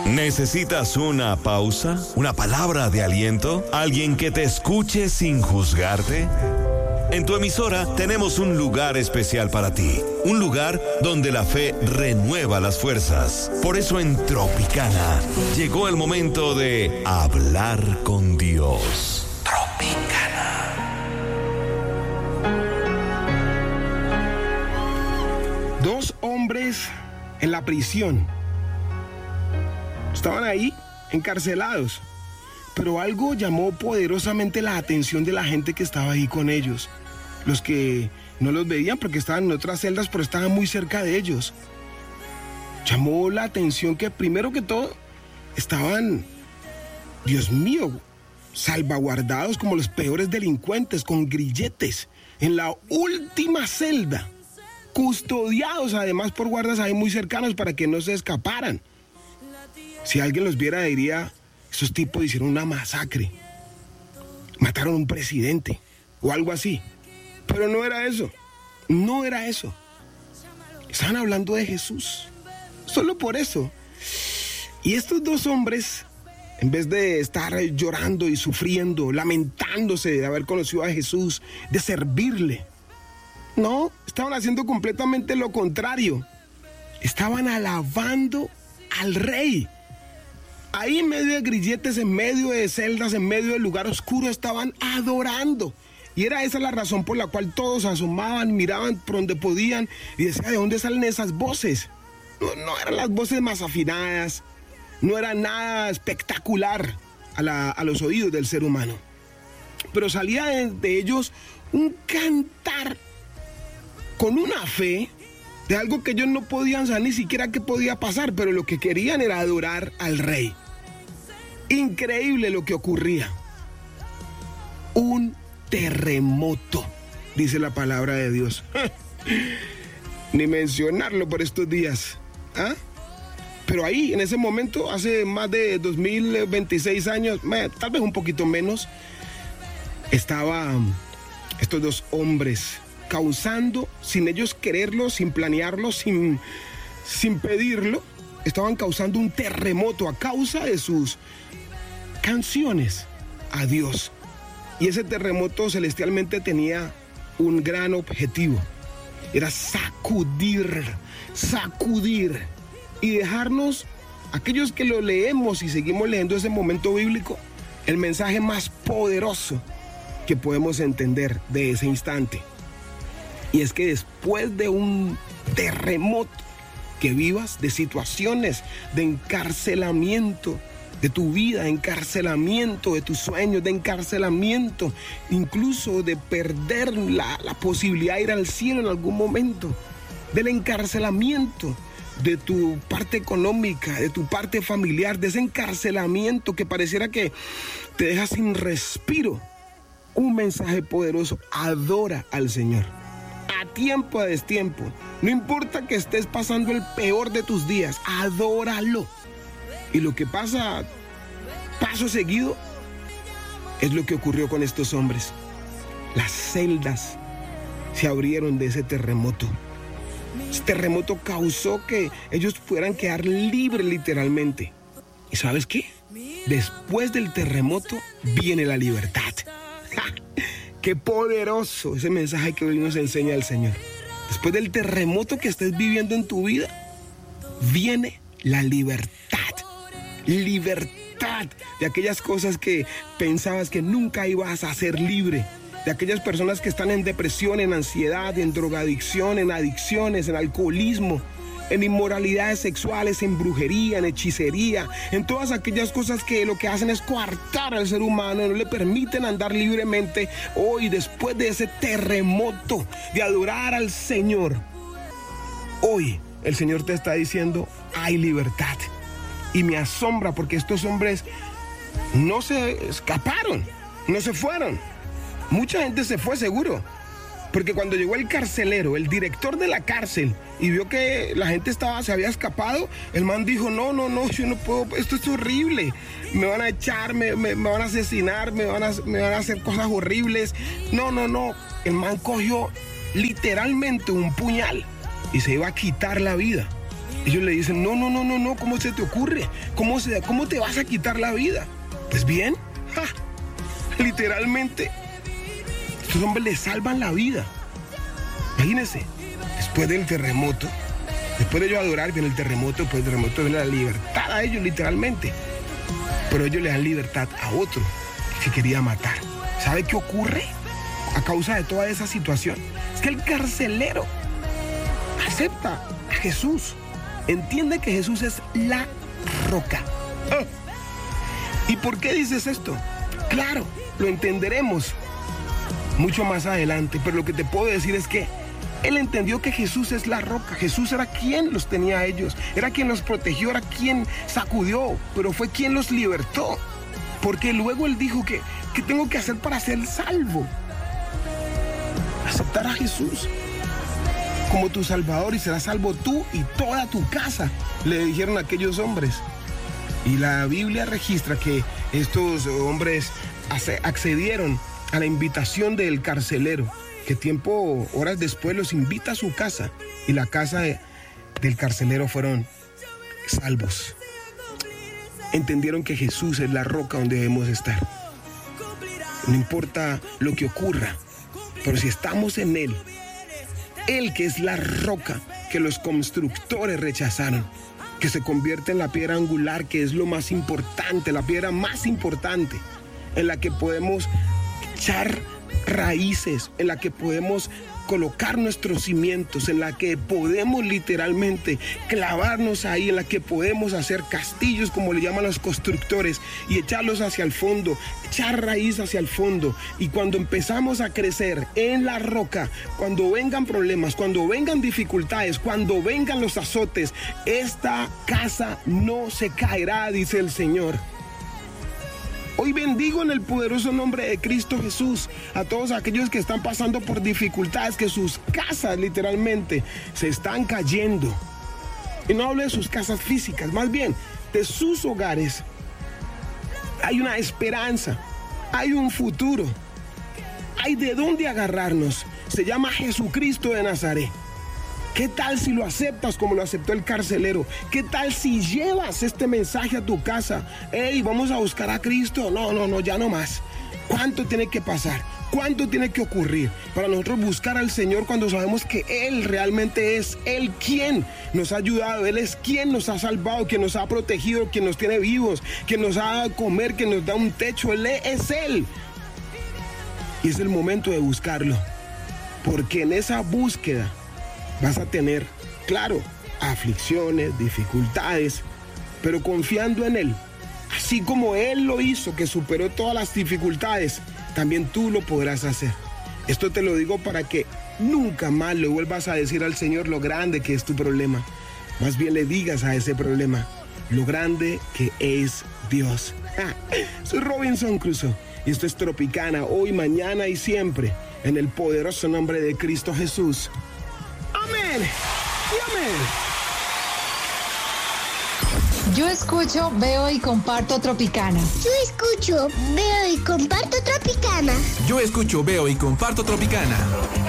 ¿Necesitas una pausa? ¿Una palabra de aliento? ¿Alguien que te escuche sin juzgarte? En tu emisora tenemos un lugar especial para ti. Un lugar donde la fe renueva las fuerzas. Por eso en Tropicana llegó el momento de hablar con Dios. Tropicana. Dos hombres en la prisión. Estaban ahí, encarcelados, pero algo llamó poderosamente la atención de la gente que estaba ahí con ellos. Los que no los veían porque estaban en otras celdas, pero estaban muy cerca de ellos. Llamó la atención que primero que todo estaban, Dios mío, salvaguardados como los peores delincuentes, con grilletes, en la última celda, custodiados además por guardas ahí muy cercanos para que no se escaparan. Si alguien los viera diría, esos tipos hicieron una masacre, mataron a un presidente o algo así. Pero no era eso, no era eso. Estaban hablando de Jesús, solo por eso. Y estos dos hombres, en vez de estar llorando y sufriendo, lamentándose de haber conocido a Jesús, de servirle, no, estaban haciendo completamente lo contrario. Estaban alabando al Rey. Ahí en medio de grilletes, en medio de celdas, en medio del lugar oscuro, estaban adorando. Y era esa la razón por la cual todos asomaban, miraban por donde podían y decían, ¿de dónde salen esas voces? No eran las voces más afinadas, no era nada espectacular a los oídos del ser humano. Pero salía de ellos un cantar con una fe de algo que ellos no podían saber ni siquiera qué podía pasar, pero lo que querían era adorar al Rey. Increíble lo que ocurría. Un terremoto, dice la palabra de Dios. Ni mencionarlo por estos días. ¿Ah? Pero ahí, en ese momento, hace más de 2026 años, tal vez un poquito menos, estaban estos dos hombres causando, sin ellos quererlo, sin planearlo, sin pedirlo, estaban causando un terremoto a causa de sus canciones a Dios. Y ese terremoto celestialmente tenía un gran objetivo. Era sacudir y dejarnos, aquellos que lo leemos y seguimos leyendo ese momento bíblico, el mensaje más poderoso que podemos entender de ese instante. Y es que después de un terremoto que vivas, de situaciones de encarcelamiento de tu vida, encarcelamiento de tus sueños, de encarcelamiento incluso de perder la posibilidad de ir al cielo en algún momento, del encarcelamiento de tu parte económica, de tu parte familiar, de ese encarcelamiento que pareciera que te deja sin respiro. Un mensaje poderoso: adora al Señor. A tiempo, a destiempo. No importa que estés pasando el peor de tus días, adóralo. Y lo que pasa paso seguido es lo que ocurrió con estos hombres. Las celdas se abrieron de ese terremoto. Ese terremoto causó que ellos pudieran quedar libres literalmente. ¿Y sabes qué? Después del terremoto viene la libertad. ¡Ja! ¡Qué poderoso ese mensaje que hoy nos enseña el Señor! Después del terremoto que estés viviendo en tu vida, viene la libertad. Libertad de aquellas cosas que pensabas que nunca ibas a ser libre. De aquellas personas que están en depresión, en ansiedad, en drogadicción, en adicciones, en alcoholismo, en inmoralidades sexuales, en brujería, en hechicería, en todas aquellas cosas que lo que hacen es coartar al ser humano, no le permiten andar libremente. Hoy, después de ese terremoto de adorar al Señor, hoy el Señor te está diciendo, hay libertad. Y me asombra porque estos hombres no se escaparon, no se fueron. Mucha gente se fue seguro, porque cuando llegó el carcelero, el director de la cárcel, y vio que la gente se había escapado, el man dijo, no, yo no puedo, esto es horrible, me van a echar, me van a asesinar, me van a hacer cosas horribles. No, el man cogió literalmente un puñal y se iba a quitar la vida. Ellos le dicen, no, ¿cómo se te ocurre? ¿Cómo te vas a quitar la vida? Pues bien, literalmente, estos hombres le salvan la vida. Imagínense, después del terremoto, después de ellos adorar, viene el terremoto, después del terremoto viene la libertad a ellos, literalmente. Pero ellos le dan libertad a otro que quería matar. ¿Sabe qué ocurre a causa de toda esa situación? Es que el carcelero acepta a Jesús. Entiende que Jesús es la roca. ¿Y por qué dices esto? Claro, lo entenderemos mucho más adelante, pero lo que te puedo decir es que él entendió que Jesús es la roca. Jesús era quien los tenía a ellos, era quien los protegió, era quien sacudió, pero fue quien los libertó. Porque luego él dijo ¿qué tengo que hacer para ser salvo? Aceptar a Jesús como tu Salvador y serás salvo tú y toda tu casa, le dijeron aquellos hombres. Y la Biblia registra que estos hombres accedieron a la invitación del carcelero, que horas después los invita a su casa, y la casa del carcelero fueron salvos. Entendieron que Jesús es la roca donde debemos estar. No importa lo que ocurra, pero si estamos en Él que es la roca que los constructores rechazaron, que se convierte en la piedra angular, que es lo más importante, la piedra más importante, en la que podemos echar raíces, en la que podemos colocar nuestros cimientos, en la que podemos literalmente clavarnos ahí, en la que podemos hacer castillos, como le llaman los constructores, y echarlos hacia el fondo, echar raíz hacia el fondo. Y cuando empezamos a crecer en la roca, cuando vengan problemas, cuando vengan dificultades, cuando vengan los azotes, esta casa no se caerá, dice el Señor. Hoy bendigo en el poderoso nombre de Cristo Jesús a todos aquellos que están pasando por dificultades, que sus casas literalmente se están cayendo. Y no hablo de sus casas físicas, más bien de sus hogares. Hay una esperanza, hay un futuro, hay de dónde agarrarnos. Se llama Jesucristo de Nazaret. ¿Qué tal si lo aceptas como lo aceptó el carcelero? ¿Qué tal si llevas este mensaje a tu casa? Hey, vamos a buscar a Cristo. No, ya no más. ¿Cuánto tiene que pasar? ¿Cuánto tiene que ocurrir para nosotros buscar al Señor cuando sabemos que Él realmente es Él quien nos ha ayudado? Él es quien nos ha salvado, quien nos ha protegido, quien nos tiene vivos, quien nos ha dado a comer, quien nos da un techo. Él es Él. Y es el momento de buscarlo. Porque en esa búsqueda vas a tener, claro, aflicciones, dificultades, pero confiando en Él, así como Él lo hizo, que superó todas las dificultades, también tú lo podrás hacer. Esto te lo digo para que nunca más le vuelvas a decir al Señor lo grande que es tu problema. Más bien le digas a ese problema lo grande que es Dios. Soy Robinson Crusoe y esto es Tropicana, hoy, mañana y siempre, en el poderoso nombre de Cristo Jesús. Amén y amén. Yo escucho, veo y comparto Tropicana. Yo escucho, veo y comparto Tropicana. Yo escucho, veo y comparto Tropicana.